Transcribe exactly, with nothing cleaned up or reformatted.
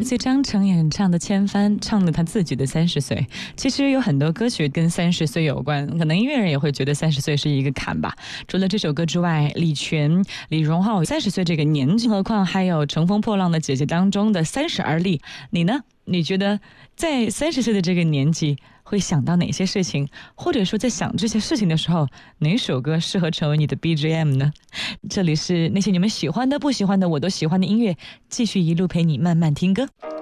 自张成演唱的《千帆》，唱了他自己的三十岁。其实有很多歌曲跟三十岁有关，可能音乐人也会觉得三十岁是一个坎吧。除了这首歌之外，李泉、李荣浩三十岁这个年纪，何况还有《乘风破浪的姐姐》当中的三十而立。你呢？你觉得在三十岁的这个年纪会想到哪些事情，或者说在想这些事情的时候，哪首歌适合成为你的 B G M 呢？这里是那些你们喜欢的不喜欢的我都喜欢的音乐，继续一路陪你慢慢听歌。